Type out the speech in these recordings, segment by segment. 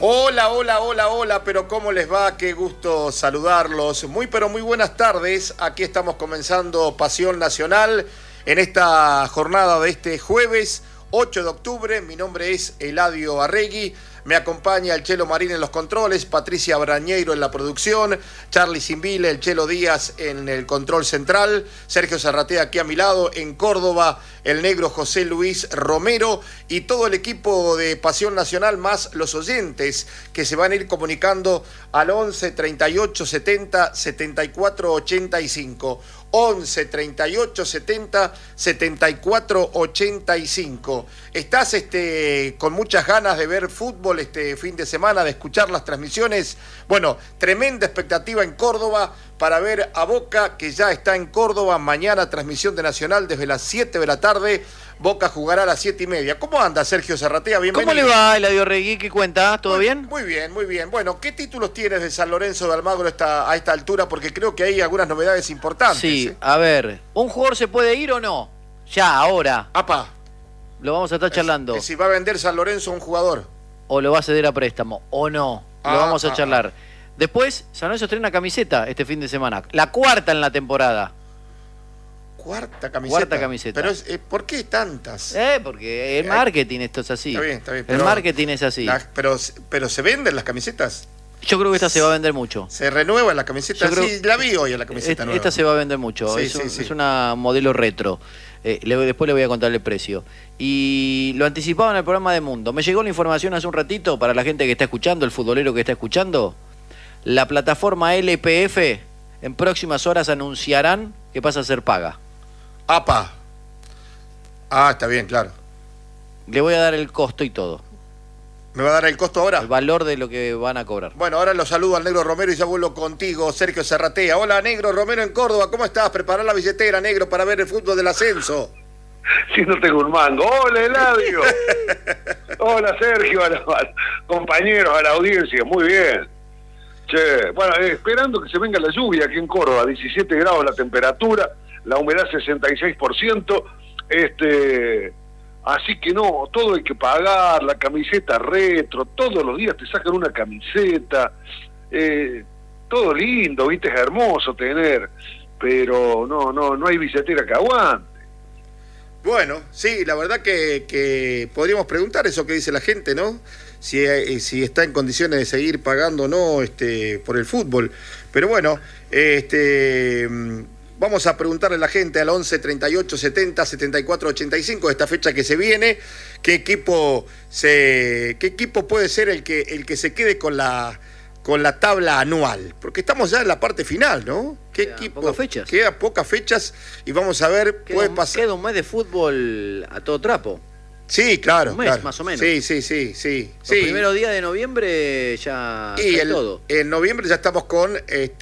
Hola, hola, hola, hola, pero ¿cómo les va? Qué gusto saludarlos. Pero muy buenas tardes. Aquí estamos comenzando Pasión Nacional en esta jornada de este jueves 8 de octubre. Mi nombre es Eladio Arregui. Me acompaña el Chelo Marín en los controles, Patricia Brañeiro en la producción, Charly Simbile, el Chelo Díaz en el control central, Sergio Zarratea aquí a mi lado, en Córdoba, el negro José Luis Romero y todo el equipo de Pasión Nacional, más los oyentes que se van a ir comunicando al 11 38 70 74 85. 11 38 70 74 85. ¿Estás con muchas ganas de ver fútbol este fin de semana, de escuchar las transmisiones? Bueno, tremenda expectativa en Córdoba para ver a Boca, que ya está en Córdoba. Mañana transmisión de Nacional desde las 7 de la tarde. Boca jugará a las 7:30. ¿Cómo anda Sergio Zarratea? Bienvenido. ¿Cómo le va, Eladio Regui? ¿Qué cuenta? ¿Todo bien? Muy bien, muy bien. Bueno, ¿qué títulos tienes de San Lorenzo de Almagro a esta altura? Porque creo que hay algunas novedades importantes. Sí, a ver, ¿un jugador se puede ir o no? Ya, ahora. Apa. Lo vamos a estar charlando. Si va a vender San Lorenzo a un jugador. O lo va a ceder a préstamo, o no. Lo vamos a charlar. Después, San Lorenzo estrena camiseta este fin de semana. La cuarta en la temporada. Cuarta camiseta. Cuarta camiseta. Pero ¿por qué tantas? Porque el marketing esto es así. Está bien. El marketing es así. Pero ¿se venden las camisetas? Yo creo que esta se va a vender mucho. ¿Se renueva la camiseta? Sí, la vi hoy en la camiseta nueva. Esta se va a vender mucho. Sí, es una modelo retro. Después le voy a contar el precio. Y lo anticipaba en el programa de Mundo. Me llegó la información hace un ratito para la gente que está escuchando, el futbolero que está escuchando. La plataforma LPF en próximas horas anunciarán que pasa a ser paga. ¡Apa! Está bien, claro. Le voy a dar el costo y todo. ¿Me va a dar el costo ahora? El valor de lo que van a cobrar. Bueno, ahora lo saludo al negro Romero y ya vuelvo contigo, Sergio Zarratea. Hola, negro Romero en Córdoba. ¿Cómo estás? Prepará la billetera, negro, para ver el fútbol del ascenso. Sí, no tengo un mango. Hola, Eladio. Hola, Sergio, a los compañeros, a la audiencia. Muy bien. Che, bueno, esperando que se venga la lluvia aquí en Córdoba. 17 grados la temperatura, la humedad 66%. Así que no, todo hay que pagar, la camiseta retro, todos los días te sacan una camiseta, todo lindo, viste, es hermoso tener, pero no hay billetera que aguante. Bueno, sí, la verdad que podríamos preguntar eso que dice la gente, ¿no? Si está en condiciones de seguir pagando o no por el fútbol. Pero bueno, vamos a preguntarle a la gente al 11 38 70 74 85, esta fecha que se viene, qué equipo puede ser el que se quede con la tabla anual, porque estamos ya en la parte final, ¿no? ¿Qué equipo? Pocas fechas. Queda pocas fechas y vamos a ver, puede pasar. Queda un mes de fútbol a todo trapo. Sí, claro. Un mes, claro. más o menos. Sí. Los primeros días de noviembre ya todo. En noviembre ya estamos con,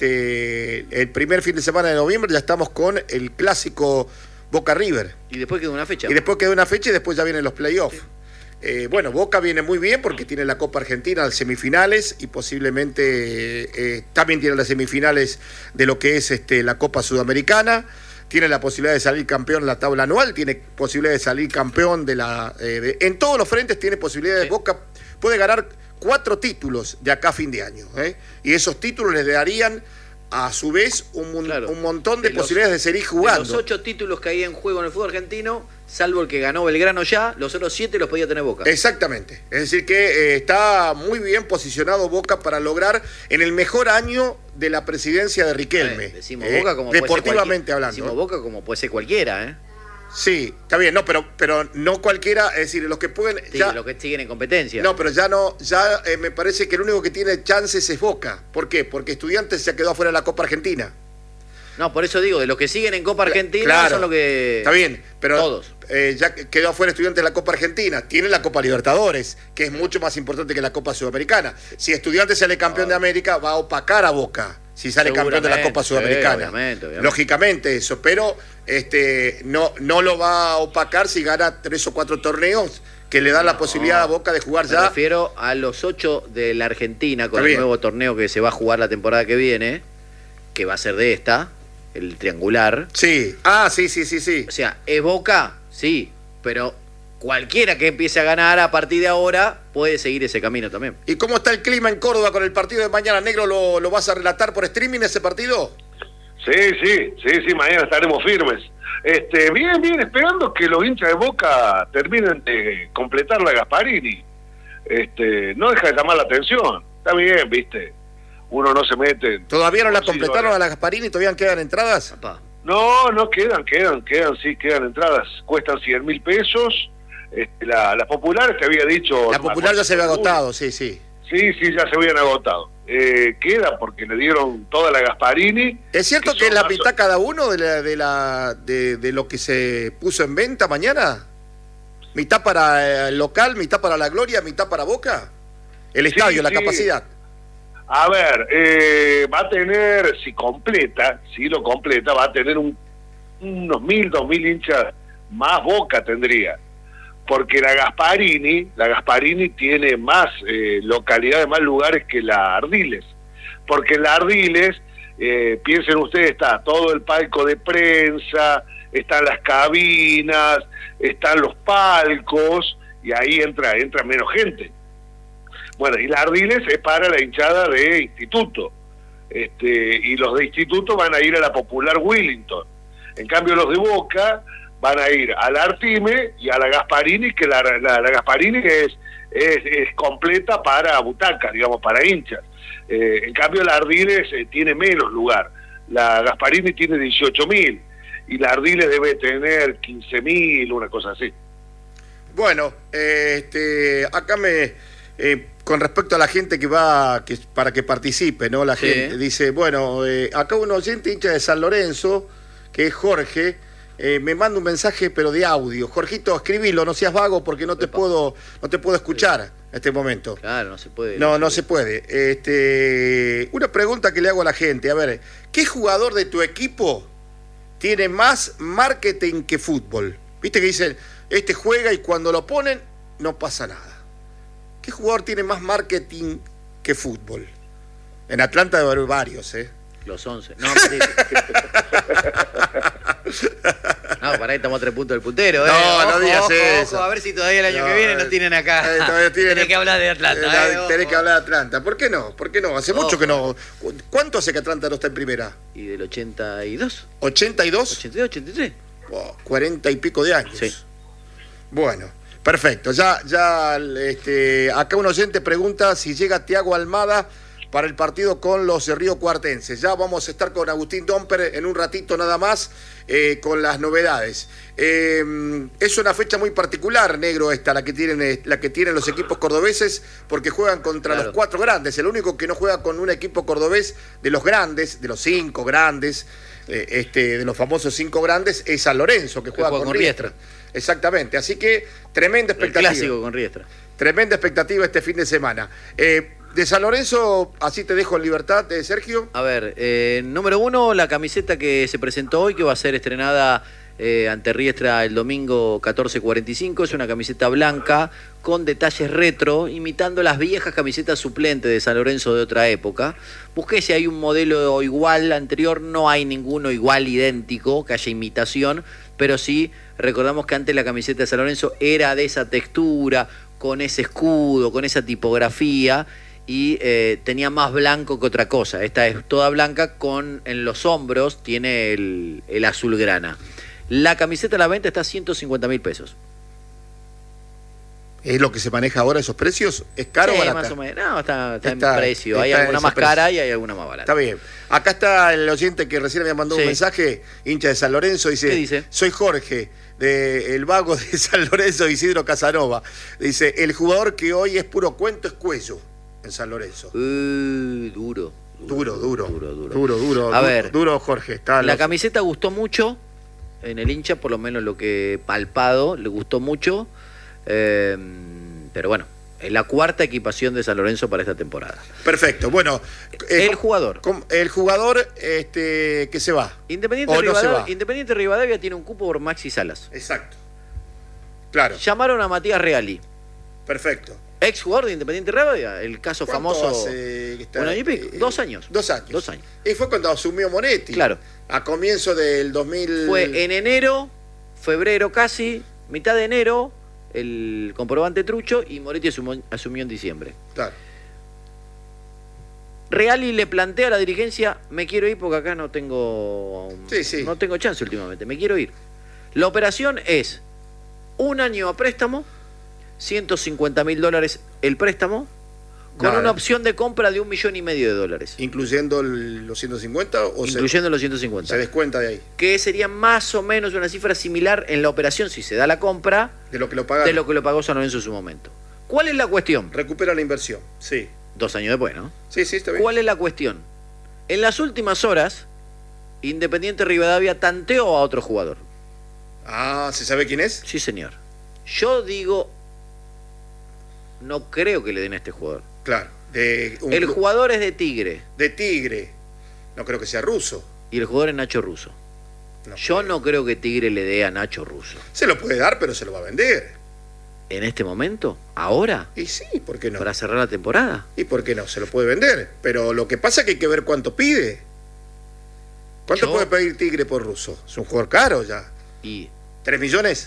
el primer fin de semana de noviembre ya estamos con el clásico Boca River. Y después queda una fecha. Y después ya vienen los playoffs. Sí. Boca viene muy bien porque tiene la Copa Argentina, las semifinales y posiblemente también tiene las semifinales de lo que es la Copa Sudamericana. Tiene la posibilidad de salir campeón en la tabla anual, tiene posibilidad de salir campeón en todos los frentes tiene posibilidades. Sí. Boca puede ganar 4 títulos de acá a fin de año, y esos títulos les darían a su vez un montón de posibilidades de seguir jugando. De los 8 títulos que hay en juego en el fútbol argentino, salvo el que ganó Belgrano ya, los otros 7 los podía tener Boca. Exactamente, es decir que está muy bien posicionado Boca para lograr en el mejor año de la presidencia de Riquelme. Decimos Boca como deportivamente hablando. Decimos Boca como puede ser cualquiera, Sí, está bien, no, pero no cualquiera, es decir, los que pueden... Sí, los que siguen en competencia. No, pero me parece que el único que tiene chances es Boca. ¿Por qué? Porque Estudiantes se quedó afuera de la Copa Argentina. No, por eso digo, de los que siguen en Copa Argentina, claro, son los que... Está bien, pero todos. Ya quedó afuera Estudiantes de la Copa Argentina. Tiene la Copa Libertadores, que es mucho más importante que la Copa Sudamericana. Si Estudiantes sale campeón de América, va a opacar a Boca. Si sale campeón de la Copa Sudamericana. Obviamente. Lógicamente eso, pero no lo va a opacar si gana 3 o 4 torneos que le dan la posibilidad a Boca de jugar ya. Me refiero a los 8 de la Argentina con el nuevo torneo que se va a jugar la temporada que viene, que va a ser de esta, el triangular. Sí, sí. O sea, ¿es Boca? Sí, pero cualquiera que empiece a ganar a partir de ahora puede seguir ese camino también. ¿Y cómo está el clima en Córdoba con el partido de mañana, Negro? ¿Lo vas a relatar por streaming ese partido? Sí, mañana estaremos firmes. Bien, esperando que los hinchas de Boca terminen de completar la Gasparini. No deja de llamar la atención. Está bien, viste. Uno no se mete. ¿Todavía no la completaron a la Gasparini? ¿Todavía quedan entradas? Papá. No quedan entradas. Cuestan 100.000 pesos. Las populares te había dicho. La popular ya se había agotado, sí. Sí, ya se habían agotado. Queda porque le dieron toda la Gasparini. ¿Es cierto que es la mitad cada uno de lo que se puso en venta mañana? ¿Mitad para el local, mitad para la Gloria, mitad para Boca? El estadio, la capacidad. A ver, va a tener, si lo completa, va a tener unos 1.000, 2.000 hinchas más Boca tendría. Porque la Gasparini tiene más localidades, más lugares que la Ardiles. Porque en la Ardiles, piensen ustedes, está todo el palco de prensa, están las cabinas, están los palcos, y ahí entra menos gente. Bueno, y la Ardiles es para la hinchada de Instituto. Y los de Instituto van a ir a la Popular Willington. En cambio, los de Boca van a ir a la Artime y a la Gasparini, que la Gasparini es completa para butacas, digamos, para hinchas. En cambio, la Ardiles tiene menos lugar. La Gasparini tiene 18.000 y la Ardiles debe tener 15.000, una cosa así. Bueno, acá con respecto a la gente que va, para que participe, ¿no? La gente dice, bueno, acá un oyente hincha de San Lorenzo, que es Jorge, me manda un mensaje pero de audio. Jorgito, escribilo, no seas vago porque no te puedo escuchar en este momento. Claro, no se puede. No se puede. Una pregunta que le hago a la gente, a ver, ¿qué jugador de tu equipo tiene más marketing que fútbol? Viste que dicen, este juega y cuando lo ponen no pasa nada. ¿Qué jugador tiene más marketing que fútbol? En Atlanta debe haber varios, Los 11. No, pará, que estamos a 3 puntos del puntero, No digas eso. A ver si todavía el año que viene nos tienen acá. Tenés que hablar de Atlanta. Tenés que hablar de Atlanta. ¿Por qué no? Hace mucho que no. ¿Cuánto hace que Atlanta no está en primera? ¿Y del 82? ¿82? 82, 83. 40 y pico de años. Sí. Bueno, perfecto. Ya acá un oyente pregunta si llega Thiago Almada para el partido con los Río Cuartenses. Ya vamos a estar con Agustín Domper en un ratito nada más con las novedades. Es una fecha muy particular, Negro, la que tienen los equipos cordobeses, porque juegan contra los 4 grandes. El único que no juega con un equipo cordobés de los grandes, de los 5 grandes, de los famosos 5 grandes, es San Lorenzo, que juega con Riestra. Exactamente, así que tremenda expectativa. El clásico con Riestra. Tremenda expectativa este fin de semana. De San Lorenzo, así te dejo en libertad, Sergio. A ver, número 1, la camiseta que se presentó hoy, que va a ser estrenada ante Riestra el domingo 14:45. Es una camiseta blanca con detalles retro, imitando las viejas camisetas suplentes de San Lorenzo de otra época. Busqué si hay un modelo igual anterior, no hay ninguno igual idéntico, que haya imitación, pero sí recordamos que antes la camiseta de San Lorenzo era de esa textura, con ese escudo, con esa tipografía, y tenía más blanco que otra cosa. Esta es toda blanca, en los hombros tiene el azul grana. La camiseta a la venta está a 150.000 pesos. ¿Es lo que se maneja ahora esos precios? ¿Es caro o barata? Más o menos. No, está en precio. Hay alguna más cara y hay alguna más barata. Está bien. Acá está el oyente que recién me mandó un mensaje, hincha de San Lorenzo, dice, ¿qué dice? Soy Jorge, el vago de San Lorenzo, Isidro Casanova. Dice, el jugador que hoy es puro cuento es Cuello, en San Lorenzo. Duro. Duro. A ver, duro, Jorge. La camiseta gustó mucho en el hincha, por lo menos lo que he palpado, le gustó mucho. Pero bueno, es la 4ª equipación de San Lorenzo para esta temporada. Perfecto, bueno. El jugador que se va. Independiente Rivadavia tiene un cupo por Maxi Salas. Exacto. Claro. Llamaron a Matías Reali. Perfecto. Ex jugador de Independiente Rivadavia, el caso famoso. Hace que está, un año y pico, 2 años. 2 años. Y fue cuando asumió Monetti. Claro. A comienzo del 2000. Fue en enero, febrero casi, mitad de enero. el comprobante trucho y Moretti asumió en diciembre. Claro. Reali le plantea a la dirigencia, me quiero ir porque acá no tengo Sí. no tengo chance últimamente, me quiero ir. La operación es 1 año a préstamo, $150.000 el préstamo, con Nada. una opción de compra de $1,5 millones. ¿Incluyendo los 150 o Incluyendo los se 150. descuenta de ahí? Que sería más o menos una cifra similar en la operación, si se da la compra, De lo que lo pagaron. de lo que lo pagó San Lorenzo en su momento. ¿Cuál es la cuestión? Recupera la inversión. Sí. 2 años después, ¿no? Sí, está bien. ¿Cuál es la cuestión? En las últimas horas, Independiente Rivadavia tanteó a otro jugador. Ah, ¿se sabe quién es? Sí, señor. Yo digo, no creo que le den a este jugador. Claro. De un El club jugador es de Tigre de Tigre. No creo que sea ruso. y el jugador es Nacho Russo. No Yo creo. no creo que Tigre le dé a Nacho Russo. Se lo puede dar, pero se lo va a vender. En este momento, ahora, Y sí, ¿por qué no? para cerrar la temporada. ¿Y por qué no? Se lo puede vender. Pero lo que pasa es que hay que ver cuánto pide. ¿Cuánto Yo- puede pedir Tigre por ruso? Es un jugador caro ya. Y ¿3 millones?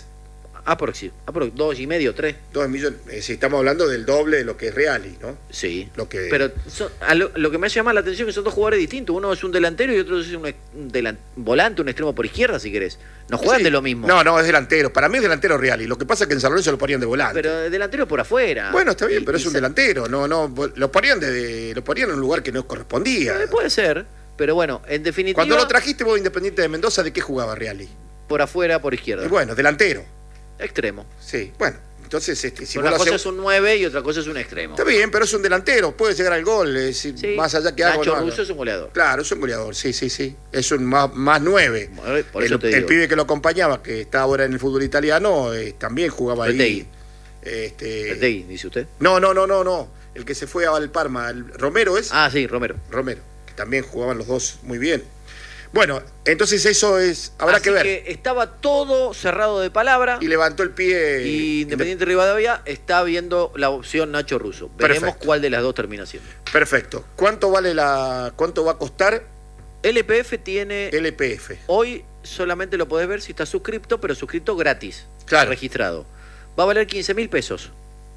2,5, 3. 2 millones. Si estamos hablando del doble de lo que es Reali, ¿no? Sí. Lo que... Pero lo que me llama la atención es que son dos jugadores distintos. Uno es un delantero y otro es un volante, un extremo por izquierda, si querés. No juegan Sí. de lo mismo. No, es delantero. Para mí es delantero Reali. Lo que pasa es que en San Lorenzo lo ponían de volante. Pero delantero por afuera. Bueno, está bien, Y- pero y es un sa- delantero. No, lo ponían en un lugar que no correspondía. Puede ser, pero bueno, en definitiva, Cuando lo trajiste vos Independiente de Mendoza, ¿de qué jugaba Reali? por afuera, por izquierda. Y bueno, delantero. Extremo. Sí, bueno. Entonces, si Una vos lo cosa haces- es un 9 y otra cosa es un extremo. Está bien, pero es un delantero. Puede llegar al gol. Es decir, Sí. más allá que haga o Nacho no haga. Russo es un goleador. Claro, es un goleador. Sí. Es un más 9. Por eso te El digo. pibe que lo acompañaba, que está ahora en el fútbol italiano, también jugaba Retegui. ahí. Retegui, dice usted. No. El que se fue al Parma, Romero es. Ah, sí, Romero. Romero, que también jugaban los dos muy bien. Bueno, entonces eso es. Habrá Así que ver. que estaba todo cerrado de palabra. Y levantó el pie. Y Independiente Rivadavia está viendo la opción Nacho Russo. Veremos Perfecto. cuál de las dos termina siendo. Perfecto. ¿Cuánto va a costar LPF tiene. LPF? Hoy solamente lo podés ver si estás suscripto, pero suscripto gratis. Claro. Registrado. Va a valer 15.000 pesos.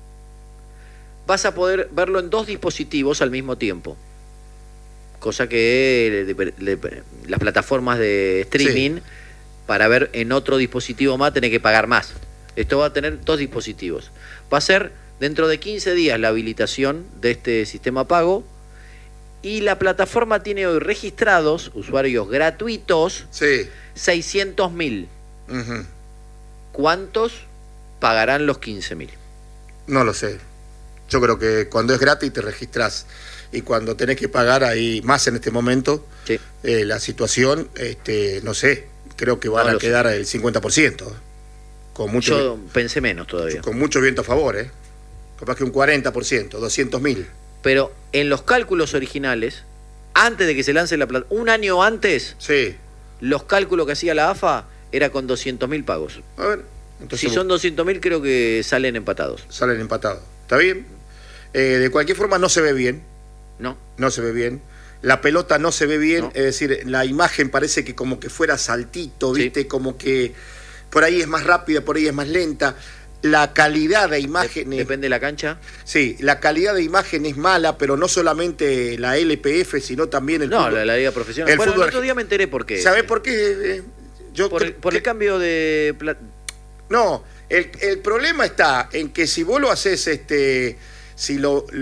Vas a poder verlo en 2 dispositivos al mismo tiempo. Cosa que las plataformas de streaming, para ver en otro dispositivo más, tenés que pagar más. Esto va a tener 2 dispositivos. Va a ser dentro de 15 días la habilitación de este sistema pago. Y la plataforma tiene hoy registrados, usuarios gratuitos, Sí. 600.000. Ujú. ¿Cuántos pagarán los 15.000? No lo sé. Yo creo que cuando es gratis te registrás. Y cuando tenés que pagar ahí más en este momento, Sí. la situación, no sé, creo que van No a lo sé. quedar el 50%. Con mucho, Yo pensé menos todavía. con mucho viento a favor, ¿eh? Capaz que un 40%, 200.000. Pero en los cálculos originales, antes de que se lance la plata, un año antes, Sí. los cálculos que hacía la AFA era con 200.000 pagos. A ver, entonces Si son 200.000, creo que salen empatados. salen empatados. ¿Está bien? De cualquier forma no se ve bien. ¿No? No se ve bien. La pelota no se ve bien, No. es decir, la imagen parece que como que fuera saltito, Sí. ¿viste? Como que por ahí es más rápida, por ahí es más lenta. La calidad de imagen Depende de la cancha. Sí, la calidad de imagen es mala, pero no solamente la LPF, sino también el No, fútbol. la liga profesional. el Bueno, fútbol el otro día me enteré por qué. ¿Sabés por qué? Yo Por el creo- cambio de... No, el problema está en que si vos lo haces, si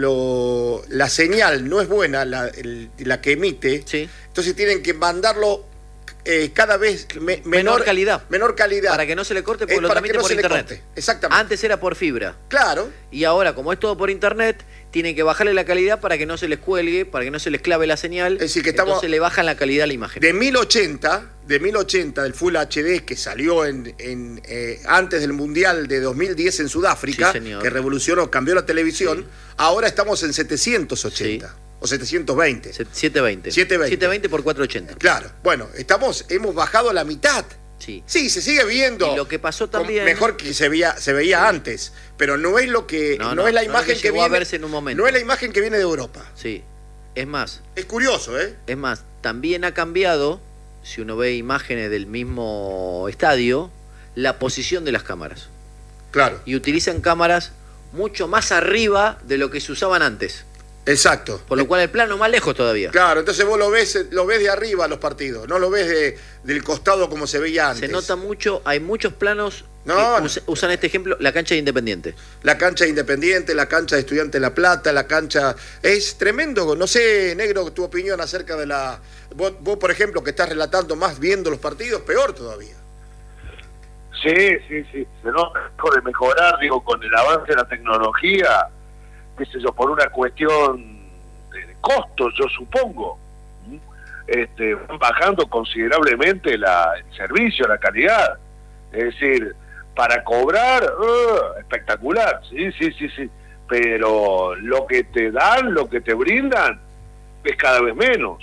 la señal no es buena, la que emite, Sí. entonces tienen que mandarlo cada vez Menor calidad. Menor calidad. Para que no se le corte, porque lo para que transmite no por se le internet. corte. Exactamente. Antes era por fibra. Claro. Y ahora, como es todo por internet, tienen que bajarle la calidad para que no se les cuelgue, para que no se les clave la señal. Es decir, que estamos- Entonces le bajan la calidad a la imagen. De 1080 del Full HD que salió antes del Mundial de 2010 en Sudáfrica, Sí, señor. que revolucionó, cambió la televisión, Sí. ahora estamos en 780 o 720. 720. 720. 720 por 480. Claro, bueno, hemos bajado a la mitad. Sí. Sí, se sigue viendo. Y lo que pasó con- también- mejor que se veía antes, pero no es lo que no es la imagen que llegó a viene. verse en un momento. No es la imagen que viene de Europa. Sí. Es más, Es curioso, ¿eh? también ha cambiado, si uno ve imágenes del mismo estadio, la posición de las cámaras. Claro. Y utilizan cámaras mucho más arriba de lo que se usaban antes. Exacto. Por lo cual el plano más lejos todavía. Claro, entonces vos lo ves de arriba los partidos, no lo ves del costado como se veía antes. Se nota mucho, hay muchos planos No, que usan este ejemplo, la cancha de Independiente. La cancha de Independiente, la cancha de Estudiantes de La Plata, la cancha... Es tremendo. No sé, Negro, tu opinión acerca de la... Vos, por ejemplo, que estás relatando más viendo los partidos, peor todavía. Sí. Se nota de mejorar, digo, con el avance de la tecnología, qué sé yo, por una cuestión de costos, yo supongo. Van bajando considerablemente el servicio, la calidad. Es decir, para cobrar, espectacular, sí. Pero lo que te dan, lo que te brindan, es cada vez menos.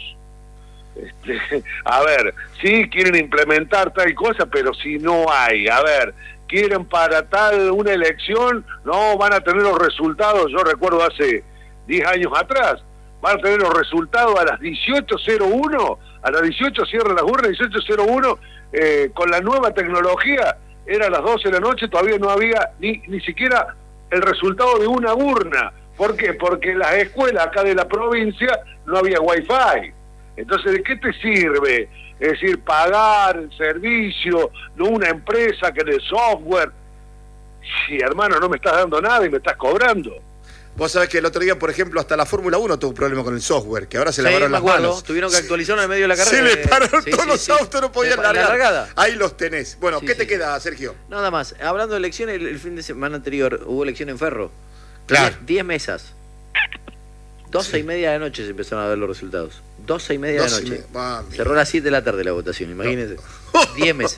A ver, sí quieren implementar tal cosa, pero si no hay, a ver, quieren para tal una elección, no van a tener los resultados. Yo recuerdo hace 10 años atrás, van a tener los resultados a las 18:01, a las 18 cierran las urnas, 18:01, con la nueva tecnología, era a las 12 de la noche, todavía no había ni siquiera el resultado de una urna. ¿Por qué? Porque en las escuelas acá de la provincia no había wifi. Entonces, ¿de qué te sirve? Es decir, pagar el servicio, no una empresa que de software. Si, hermano, no me estás dando nada y me estás cobrando. Vos sabés que el otro día, por ejemplo, hasta la Fórmula 1 tuvo un problema con el software, que ahora se lavaron las manos. Tuvieron que actualizar en el medio de la carrera. Se les pararon todos los autos, no podían largar. Ahí los tenés. Bueno, ¿qué te queda, Sergio? Nada más. Hablando de elecciones, el fin de semana anterior hubo elección en Ferro. Claro. 10 mesas. 12:30 de la noche se empezaron a ver los resultados. 12:30 de la noche. Cerró a las 7 de la tarde la votación, imagínense. 10 mesas.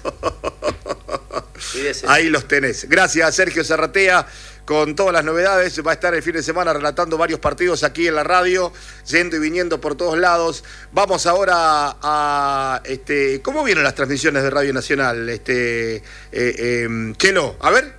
Ahí los tenés. Gracias, Sergio Zarratea, con todas las novedades. Va a estar el fin de semana relatando varios partidos aquí en la radio, yendo y viniendo por todos lados. Vamos ahora a... ¿Cómo vienen las transmisiones de Radio Nacional? Chelo, a ver.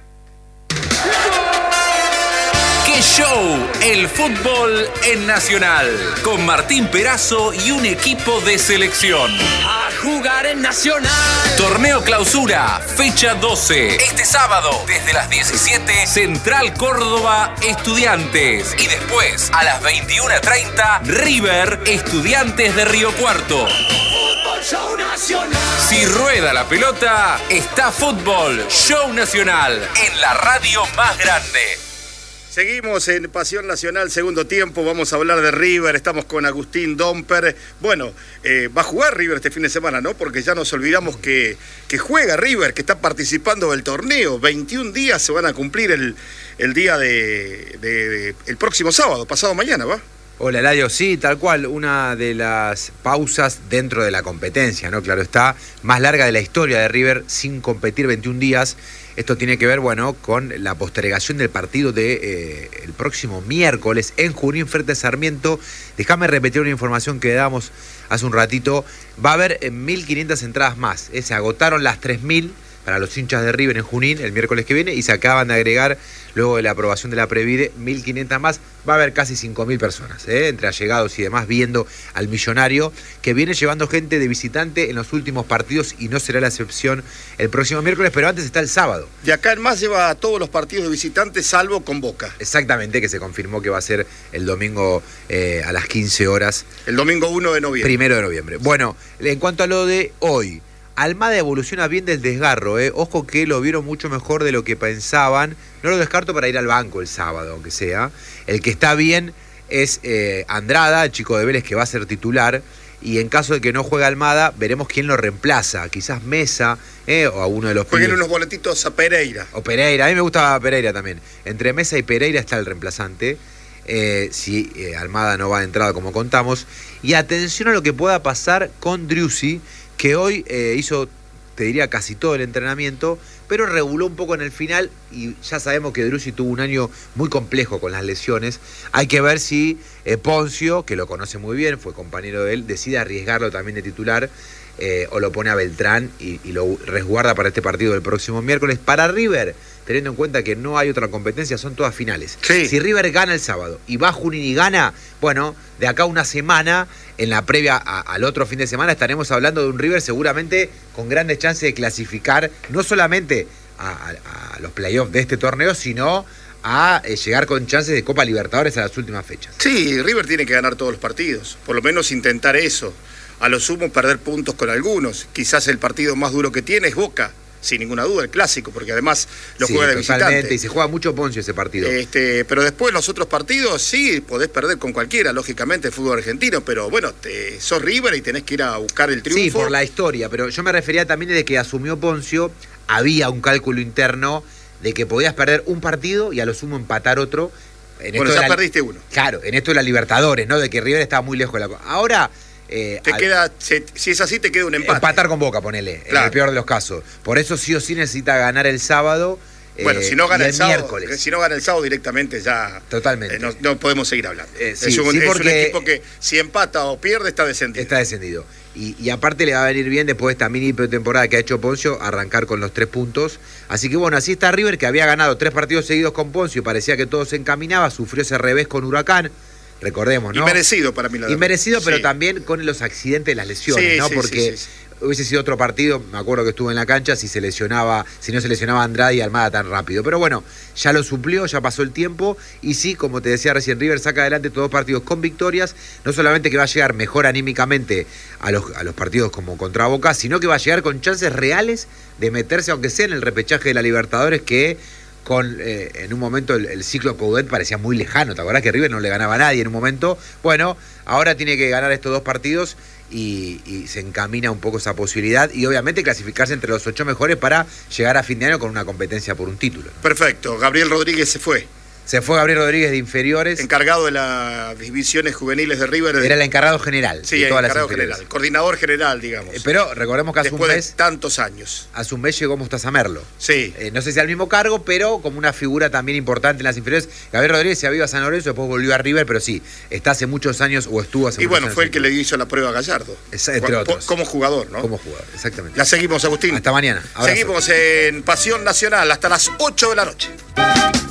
¡Qué show! El fútbol en Nacional. Con Martín Perazo y un equipo de selección. A jugar en Nacional. Torneo Clausura, fecha 12. Este sábado, desde las 17, Central Córdoba, Estudiantes. Y después, a las 21:30, River, Estudiantes de Río Cuarto. Fútbol Show Nacional. Si rueda la pelota, está Fútbol Show Nacional en la radio más grande. Seguimos en Pasión Nacional, segundo tiempo, vamos a hablar de River, estamos con Agustín Domper. Bueno, va a jugar River este fin de semana, ¿no? Porque ya nos olvidamos que juega River, que está participando del torneo. 21 días se van a cumplir el día el próximo sábado, pasado mañana, ¿va? Hola, Eladio, sí, tal cual, una de las pausas dentro de la competencia, ¿no? Claro está, más larga de la historia de River sin competir 21 días. Esto tiene que ver, bueno, con la postergación del partido de el próximo miércoles en Junín frente a Sarmiento. Déjame repetir una información que damos hace un ratito. Va a haber 1.500 entradas más. Se agotaron las 3.000 para los hinchas de River en Junín el miércoles que viene y se acaban de agregar, luego de la aprobación de la Previde, 1.500 más. Va a haber casi 5.000 personas, entre allegados y demás, viendo al millonario, que viene llevando gente de visitante en los últimos partidos y no será la excepción el próximo miércoles, pero antes está el sábado. De acá en más lleva a todos los partidos de visitantes, salvo con Boca. Exactamente, que se confirmó que va a ser el domingo a las 15 horas. El domingo 1 de noviembre. 1 de noviembre. Bueno, en cuanto a lo de hoy, Almada evoluciona bien del desgarro, Ojo que lo vieron mucho mejor de lo que pensaban. No lo descarto para ir al banco el sábado, aunque sea. El que está bien es Andrada, el chico de Vélez que va a ser titular. Y en caso de que no juegue Almada, veremos quién lo reemplaza. Quizás Mesa, o a uno de los... Jueguen unos boletitos a Pereira. O Pereira, a mí me gusta Pereira también. Entre Mesa y Pereira está el reemplazante. Si Almada no va de entrada como contamos. Y atención a lo que pueda pasar con Driussi, que hoy hizo, te diría, casi todo el entrenamiento, pero reguló un poco en el final y ya sabemos que Driussi tuvo un año muy complejo con las lesiones. Hay que ver si Poncio, que lo conoce muy bien, fue compañero de él, decide arriesgarlo también de titular o lo pone a Beltrán y lo resguarda para este partido del próximo miércoles. Para River, teniendo en cuenta que no hay otra competencia, son todas finales. Sí. Si River gana el sábado y va a Junín y gana, bueno, de acá a una semana, en la previa al otro fin de semana, estaremos hablando de un River seguramente con grandes chances de clasificar, no solamente a los playoffs de este torneo, sino a llegar con chances de Copa Libertadores a las últimas fechas. Sí, River tiene que ganar todos los partidos, por lo menos intentar eso. A lo sumo perder puntos con algunos. Quizás el partido más duro que tiene es Boca, sin ninguna duda, el clásico, porque además lo juega de visitante. Y se juega mucho Poncio ese partido. Pero después los otros partidos sí, podés perder con cualquiera, lógicamente, el fútbol argentino, pero bueno, sos River y tenés que ir a buscar el triunfo. Sí, por la historia, pero yo me refería también de que asumió Poncio, había un cálculo interno de que podías perder un partido y a lo sumo empatar otro. Bueno, ya perdiste uno. Claro, en esto de la Libertadores, ¿no? De que River estaba muy lejos de la... Ahora... queda, si es así, te queda un empate. Empatar con Boca, ponele, claro, en el peor de los casos. Por eso sí o sí necesita ganar el sábado. Bueno, si no gana el sábado, miércoles. Si no gana el sábado directamente ya... Totalmente. No podemos seguir hablando. Sí, es un porque equipo que si empata o pierde está descendido. Está descendido. Y aparte le va a venir bien después de esta mini pretemporada que ha hecho Poncio, arrancar con los 3 puntos. Así que bueno, así está River, que había ganado 3 partidos seguidos con Poncio y parecía que todo se encaminaba, sufrió ese revés con Huracán. Recordemos, ¿no? Inmerecido para mí. Inmerecido, pero sí, también con los accidentes, las lesiones, sí, ¿no? Sí, porque sí. hubiese sido otro partido, me acuerdo que estuvo en la cancha, si no se lesionaba Andrade y Almada tan rápido. Pero bueno, ya lo suplió, ya pasó el tiempo, y sí, como te decía recién, River saca adelante todos los partidos con victorias, no solamente que va a llegar mejor anímicamente a los partidos como contra Boca, sino que va a llegar con chances reales de meterse, aunque sea en el repechaje de la Libertadores, que en un momento el ciclo Coudet parecía muy lejano. ¿Te acordás que River no le ganaba a nadie en un momento? Bueno, ahora tiene que ganar estos 2 partidos y se encamina un poco esa posibilidad y obviamente clasificarse entre los 8 mejores para llegar a fin de año con una competencia por un título. Perfecto. Gabriel Rodríguez se fue. Se fue Gabriel Rodríguez de inferiores. Encargado de las divisiones juveniles de River. Era el encargado general. Sí, de todas el encargado las general. Coordinador general, digamos. Pero recordemos que hace un mes. Después de tantos años. Hace un mes llegó Mostaza Merlo. Sí. No sé si al mismo cargo, pero como una figura también importante en las inferiores. Gabriel Rodríguez se había ido a San Lorenzo, después volvió a River, pero sí, está hace muchos años o estuvo hace muchos años. Y bueno, fue el que le hizo la prueba a Gallardo. Entre otros. Como jugador, ¿no? Como jugador, exactamente. La seguimos, Agustín. Hasta mañana. Abrazo. Seguimos en Pasión Nacional hasta las 8 de la noche.